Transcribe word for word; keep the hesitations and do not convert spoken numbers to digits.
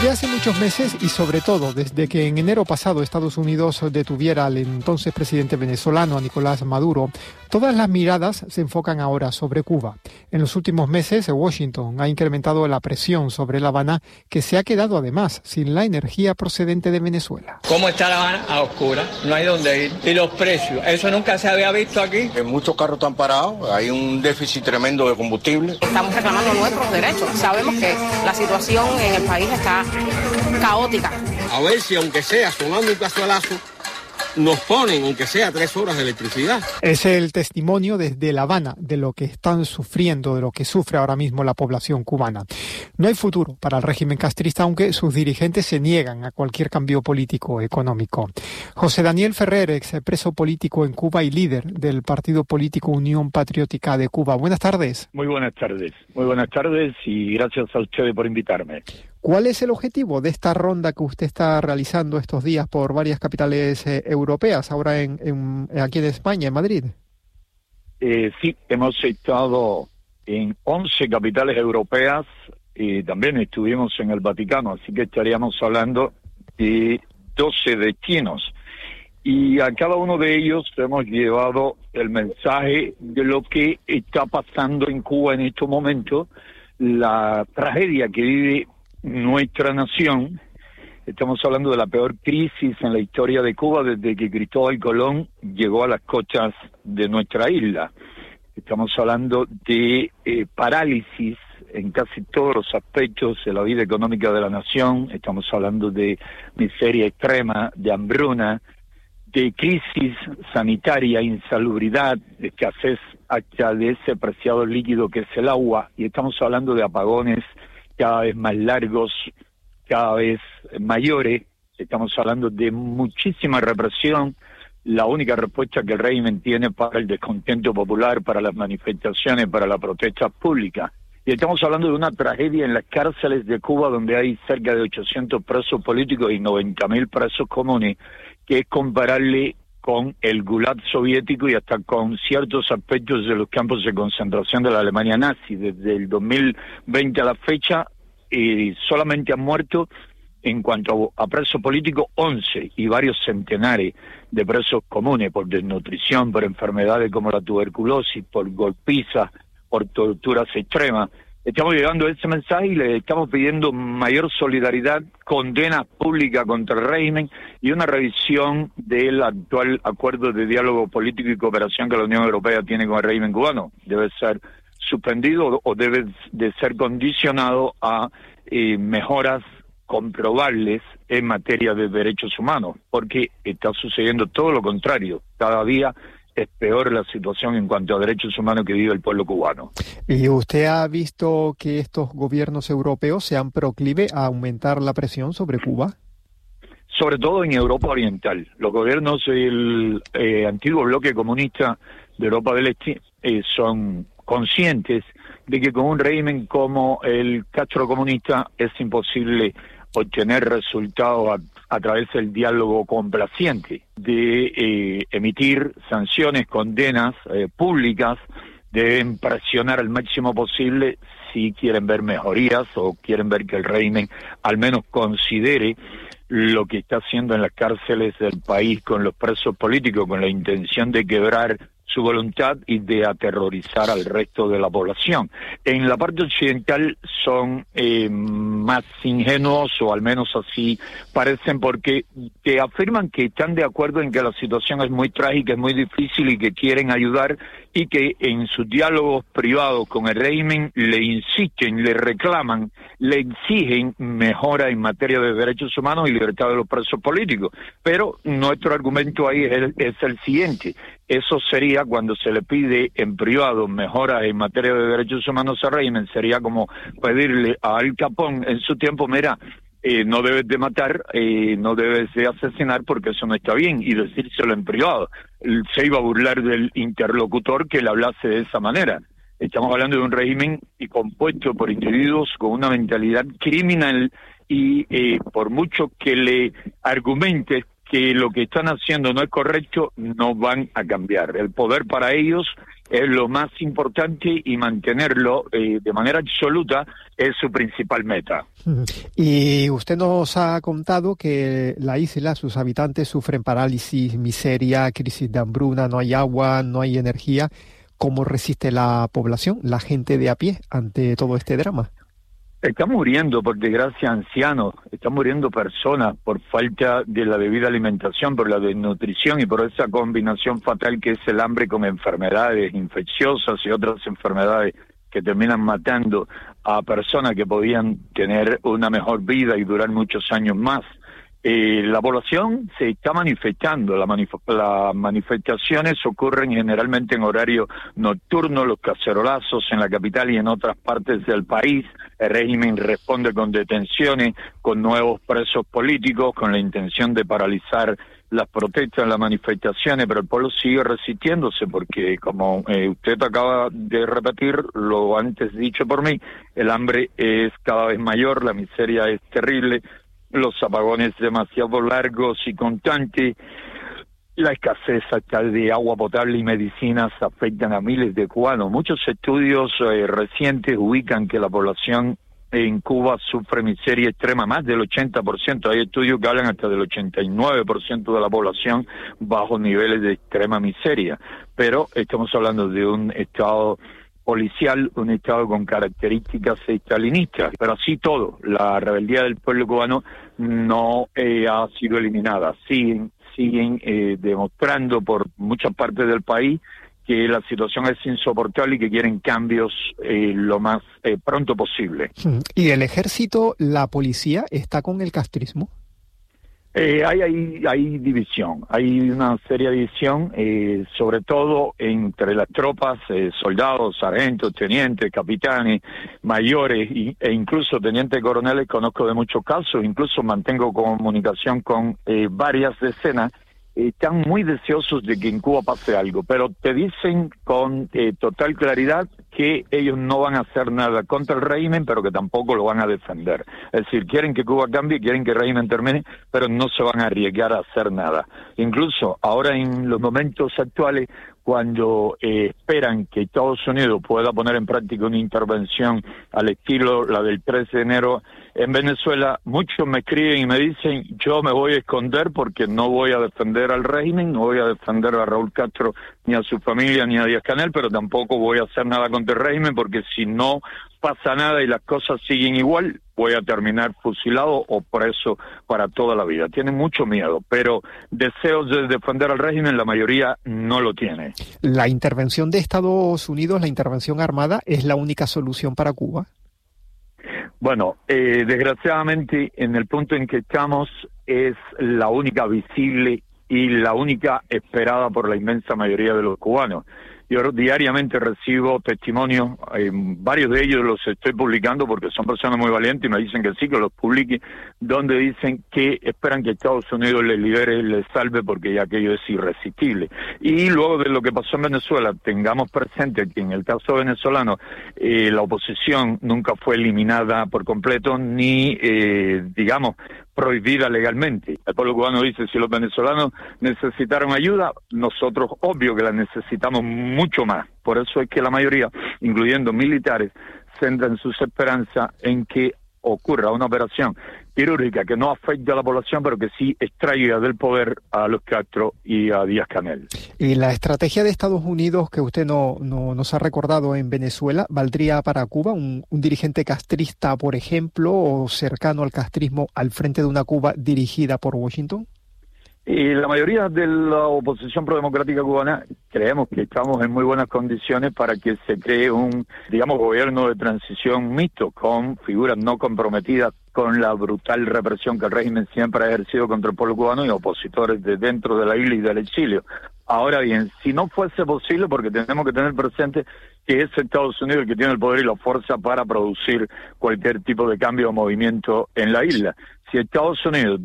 Desde hace muchos meses y sobre todo desde que en enero pasado Estados Unidos detuviera al entonces presidente venezolano a Nicolás Maduro, todas las miradas se enfocan ahora sobre Cuba. En los últimos meses, Washington ha incrementado la presión sobre La Habana, que se ha quedado además sin la energía procedente de Venezuela. ¿Cómo está La Habana? A oscura, no hay dónde ir. Y los precios, eso nunca se había visto aquí. Muchos carros están parados, hay un déficit tremendo de combustible. Estamos reclamando nuestros derechos. Sabemos que la situación en el país está caótica. A ver si aunque sea sonando un cazuelazo, nos ponen, aunque sea tres horas de electricidad. Es el testimonio desde La Habana de lo que están sufriendo, de lo que sufre ahora mismo la población cubana. No hay futuro para el régimen castrista, aunque sus dirigentes se niegan a cualquier cambio político económico. José Daniel Ferrer, ex preso político en Cuba y líder del partido político Unión Patriótica de Cuba. Buenas tardes. Muy buenas tardes. Muy buenas tardes y gracias a ustedes por invitarme. ¿Cuál es el objetivo de esta ronda que usted está realizando estos días por varias capitales eh, europeas, ahora en, en aquí en España, en Madrid? Eh, sí, hemos estado en once capitales europeas y también estuvimos en el Vaticano, así que estaríamos hablando de doce destinos. Y a cada uno de ellos hemos llevado el mensaje de lo que está pasando en Cuba en estos momentos, la tragedia que vive nuestra nación. Estamos hablando de la peor crisis en la historia de Cuba desde que Cristóbal Colón llegó a las costas de nuestra isla. Estamos hablando de eh, parálisis en casi todos los aspectos de la vida económica de la nación. Estamos hablando de miseria extrema, de hambruna, de crisis sanitaria, insalubridad, de escasez hasta de ese preciado líquido que es el agua. Y estamos hablando de apagones cada vez más largos, cada vez mayores. Estamos hablando de muchísima represión. La única respuesta que el régimen tiene para el descontento popular, para las manifestaciones, para las protestas públicas. Y estamos hablando de una tragedia en las cárceles de Cuba, donde hay cerca de ochocientos presos políticos y noventa mil presos comunes, que es comparable con el Gulag soviético y hasta con ciertos aspectos de los campos de concentración de la Alemania nazi. Desde el dos mil veinte a la fecha, eh, solamente han muerto, en cuanto a presos políticos, once, y varios centenares de presos comunes por desnutrición, por enfermedades como la tuberculosis, por golpizas, por torturas extremas. Estamos llevando ese mensaje y le estamos pidiendo mayor solidaridad, condena pública contra el régimen y una revisión del actual acuerdo de diálogo político y cooperación que la Unión Europea tiene con el régimen cubano. Debe ser suspendido o debe de ser condicionado a eh, mejoras comprobables en materia de derechos humanos, porque está sucediendo todo lo contrario. Cada día es peor la situación en cuanto a derechos humanos que vive el pueblo cubano. ¿Y usted ha visto que estos gobiernos europeos sean proclive a aumentar la presión sobre Cuba? Sobre todo en Europa Oriental. Los gobiernos del eh, antiguo bloque comunista de Europa del Este eh, son conscientes de que con un régimen como el Castro comunista es imposible obtener resultados a, a través del diálogo complaciente, de eh, emitir sanciones, condenas eh, públicas. Deben presionar al máximo posible si quieren ver mejorías o quieren ver que el régimen al menos considere lo que está haciendo en las cárceles del país con los presos políticos, con la intención de quebrar su voluntad y de aterrorizar al resto de la población. En la parte occidental son eh, más ingenuos, o al menos así parecen, porque te afirman que están de acuerdo en que la situación es muy trágica, es muy difícil y que quieren ayudar, y que en sus diálogos privados con el régimen le insisten, le reclaman, le exigen mejora en materia de derechos humanos y libertad de los presos políticos. Pero nuestro argumento ahí es el, es el siguiente: eso sería, cuando se le pide en privado mejoras en materia de derechos humanos al régimen, sería como pedirle a Al Capone en su tiempo: mira, eh, no debes de matar, eh, no debes de asesinar porque eso no está bien, y decírselo en privado. Se iba a burlar del interlocutor que le hablase de esa manera. Estamos hablando de un régimen y compuesto por individuos con una mentalidad criminal y eh, por mucho que le argumentes que lo que están haciendo no es correcto, no van a cambiar. El poder para ellos es lo más importante y mantenerlo eh, de manera absoluta es su principal meta. Y usted nos ha contado que la isla, sus habitantes sufren parálisis, miseria, crisis de hambruna, no hay agua, no hay energía. ¿Cómo resiste la población, la gente de a pie, ante todo este drama? Están muriendo, por desgracia, ancianos, están muriendo personas por falta de la debida alimentación, por la desnutrición y por esa combinación fatal que es el hambre con enfermedades infecciosas y otras enfermedades que terminan matando a personas que podían tener una mejor vida y durar muchos años más. Eh, la población se está manifestando, la manif- las manifestaciones ocurren generalmente en horario nocturno, los cacerolazos en la capital y en otras partes del país. El régimen responde con detenciones, con nuevos presos políticos, con la intención de paralizar las protestas, las manifestaciones, pero el pueblo sigue resistiéndose porque, como eh, usted acaba de repetir lo antes dicho por mí, el hambre es cada vez mayor, la miseria es terrible, los apagones demasiado largos y constantes, la escasez actual de agua potable y medicinas afectan a miles de cubanos. Muchos estudios eh, recientes ubican que la población en Cuba sufre miseria extrema, más del ochenta por ciento. Hay estudios que hablan hasta del ochenta y nueve por ciento de la población bajo niveles de extrema miseria. Pero estamos hablando de un estado policial, un estado con características estalinistas, pero así todo, la rebeldía del pueblo cubano no eh, ha sido eliminada, siguen, siguen eh, demostrando por muchas partes del país que la situación es insoportable y que quieren cambios eh, lo más eh, pronto posible. ¿Y el ejército, la policía, está con el castrismo? Eh, hay, hay, hay división, hay una seria división, eh, sobre todo entre las tropas, eh, soldados, sargentos, tenientes, capitanes, mayores y, e incluso tenientes coroneles. Conozco de muchos casos, incluso mantengo comunicación con eh, varias decenas. Eh, están muy deseosos de que en Cuba pase algo, pero te dicen con eh, total claridad que ellos no van a hacer nada contra el régimen, pero que tampoco lo van a defender. Es decir, quieren que Cuba cambie, quieren que el régimen termine, pero no se van a arriesgar a hacer nada. Incluso ahora en los momentos actuales, cuando eh, esperan que Estados Unidos pueda poner en práctica una intervención al estilo la del trece de enero en Venezuela, muchos me escriben y me dicen, yo me voy a esconder porque no voy a defender al régimen, no voy a defender a Raúl Castro ni a su familia ni a Díaz-Canel, pero tampoco voy a hacer nada contra el régimen porque si no pasa nada y las cosas siguen igual, voy a terminar fusilado o preso para toda la vida. Tienen mucho miedo, pero deseos de defender al régimen la mayoría no lo tiene. ¿La intervención de Estados Unidos, la intervención armada, es la única solución para Cuba? Bueno, eh, desgraciadamente en el punto en que estamos es la única visible y la única esperada por la inmensa mayoría de los cubanos. Yo diariamente recibo testimonios, eh, varios de ellos los estoy publicando porque son personas muy valientes y me dicen que sí, que los publique, donde dicen que esperan que Estados Unidos les libere, les salve porque ya aquello es irresistible. Y luego de lo que pasó en Venezuela, tengamos presente que en el caso venezolano eh, la oposición nunca fue eliminada por completo ni, eh, digamos, prohibida legalmente. El pueblo cubano dice, si los venezolanos necesitaron ayuda, nosotros obvio que la necesitamos mucho más. Por eso es que la mayoría, incluyendo militares, centran sus esperanzas en que ocurra una operación quirúrgica que no afecte a la población, pero que sí extraiga del poder a los Castro y a Díaz-Canel. ¿Y la estrategia de Estados Unidos que usted no, no, nos ha recordado en Venezuela, valdría para Cuba? ¿Un, un dirigente castrista, por ejemplo, o cercano al castrismo al frente de una Cuba dirigida por Washington? Y la mayoría de la oposición prodemocrática cubana creemos que estamos en muy buenas condiciones para que se cree un, digamos, gobierno de transición mixto con figuras no comprometidas con la brutal represión que el régimen siempre ha ejercido contra el pueblo cubano y opositores de dentro de la isla y del exilio. Ahora bien, si no fuese posible, porque tenemos que tener presente que es Estados Unidos el que tiene el poder y la fuerza para producir cualquier tipo de cambio o movimiento en la isla. Si Estados Unidos